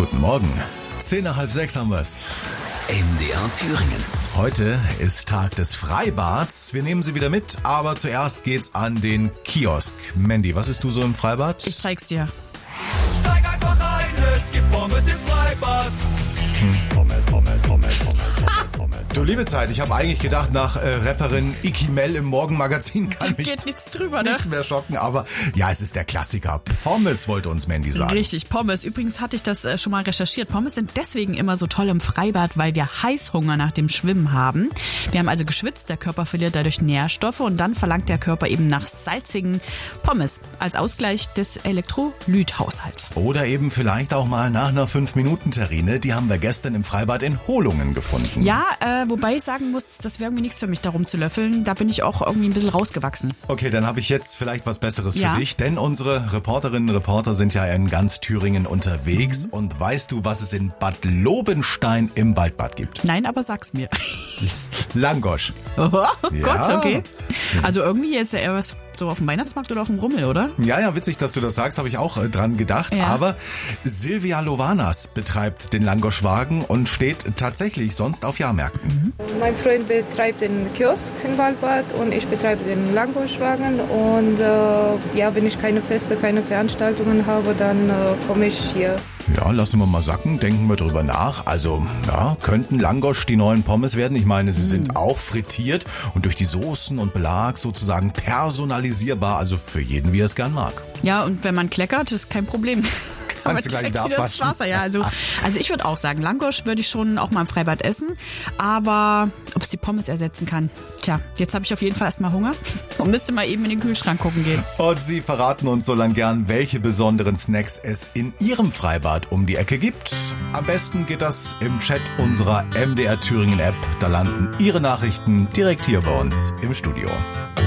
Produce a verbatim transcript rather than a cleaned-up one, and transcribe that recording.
Guten Morgen. Zehn nach halb sechs haben wir's. M D R Thüringen. Heute ist Tag des Freibads. Wir nehmen Sie wieder mit, aber zuerst geht's an den Kiosk. Mandy, was isst du so im Freibad? Ich zeig's dir. Steig einfach rein, es gibt Pommes im Freibad. Hm. Pommes, Pommes, Pommes, Pommes, Pommes. Du liebe Zeit, ich habe eigentlich gedacht, nach äh, Rapperin Iki Mel im Morgenmagazin kann Da mich geht nichts drüber, ne? nichts mehr schocken, aber ja, es ist der Klassiker. Pommes wollte uns Mandy sagen. Richtig, Pommes. Übrigens hatte ich das äh, schon mal recherchiert. Pommes sind deswegen immer so toll im Freibad, weil wir Heißhunger nach dem Schwimmen haben. Wir haben also geschwitzt, der Körper verliert dadurch Nährstoffe und dann verlangt der Körper eben nach salzigen Pommes als Ausgleich des Elektrolythaushalts. Oder eben vielleicht auch mal nach einer fünf Minuten Terrine, die haben wir gestern im Freibad in Holungen gefunden. Ja, äh, wobei ich sagen muss, das wäre irgendwie nichts für mich, darum zu löffeln. Da bin ich auch irgendwie ein bisschen rausgewachsen. Okay, dann habe ich jetzt vielleicht was Besseres Ja. für dich, denn unsere Reporterinnen und Reporter sind ja in ganz Thüringen unterwegs. Mhm. Und weißt du, was es in Bad Lobenstein im Waldbad gibt? Nein, aber sag's mir. Langosch. Oh Ja. Gott, okay. Also irgendwie ist ja eher was so auf dem Weihnachtsmarkt oder auf dem Rummel, oder? Ja, ja, witzig, dass du das sagst, habe ich auch äh, dran gedacht. Ja. Aber Silvia Lovanas betreibt den Langoschwagen und steht tatsächlich sonst auf Jahrmärkten. Mein Freund betreibt den Kiosk in Waldbad und ich betreibe den Langoschwagen. Und äh, ja, wenn ich keine Feste, keine Veranstaltungen habe, dann äh, komme ich hier. Ja, lassen wir mal sacken, denken wir drüber nach. Also, ja, könnten Langosch die neuen Pommes werden? Ich meine, sie sind auch frittiert und durch die Soßen und Belag sozusagen personalisierbar, also für jeden, wie er es gern mag. Ja, und wenn man kleckert, ist kein Problem. Kann man Kannst du gleich direkt wieder wieder ins abwaschen. Wasser. Ja, also, also ich würde auch sagen, Langosch würde ich schon auch mal im Freibad essen. Aber ob es die Pommes ersetzen kann, tja, jetzt habe ich auf jeden Fall erstmal Hunger und müsste mal eben in den Kühlschrank gucken gehen. Und Sie verraten uns so lang gern, welche besonderen Snacks es in Ihrem Freibad um die Ecke gibt. Am besten geht das im Chat unserer M D R Thüringen App. Da landen Ihre Nachrichten direkt hier bei uns im Studio.